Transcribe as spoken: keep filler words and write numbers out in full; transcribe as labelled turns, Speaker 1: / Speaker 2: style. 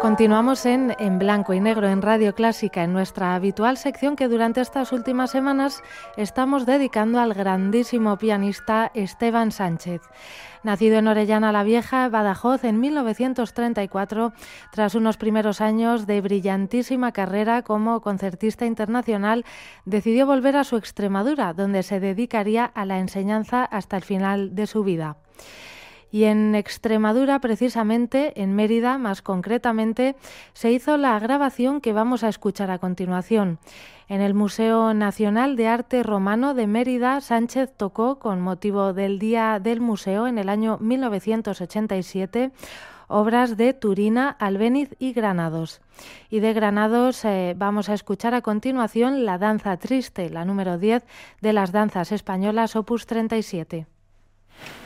Speaker 1: Continuamos en En Blanco y Negro en Radio Clásica, en nuestra habitual sección que durante estas últimas semanas estamos dedicando al grandísimo pianista Esteban Sánchez. Nacido en Orellana la Vieja, Badajoz, en mil novecientos treinta y cuatro, tras unos primeros años de brillantísima carrera como concertista internacional, decidió volver a su Extremadura, donde se dedicaría a la enseñanza hasta el final de su vida. Y en Extremadura, precisamente, en Mérida, más concretamente, se hizo la grabación que vamos a escuchar a continuación. En el Museo Nacional de Arte Romano de Mérida, Sánchez tocó, con motivo del Día del Museo en el año mil novecientos ochenta y siete, obras de Turina, Albéniz y Granados. Y de Granados eh, vamos a escuchar a continuación la Danza Triste, la número diez de las danzas españolas, opus treinta y siete.